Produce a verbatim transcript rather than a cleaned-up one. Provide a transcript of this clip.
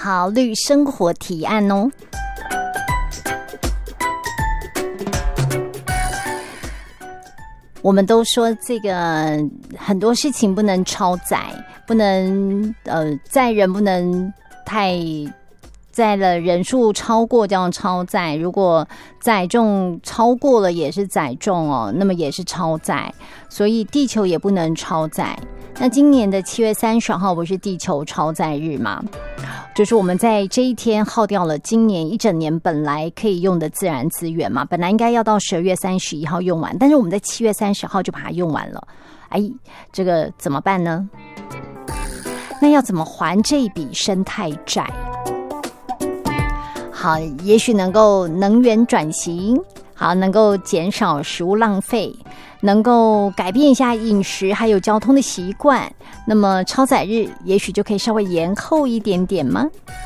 好绿生活提案哦。我们都说这个很多事情不能超载，不能呃载人不能太载了人数超过这样超载，如果载重超过了也是载重哦，那么也是超载，所以地球也不能超载。那今年的七月三十号不是地球超载日吗？就是我们在这一天耗掉了今年一整年本来可以用的自然资源嘛，本来应该要到十二月三十一号用完，但是我们在七月三十号就把它用完了。哎，这个怎么办呢？那要怎么还这一笔生态债？好，也许能够能源转型，好，能够减少食物浪费，能够改变一下饮食还有交通的习惯，那么超载日也许就可以稍微延后一点点吗？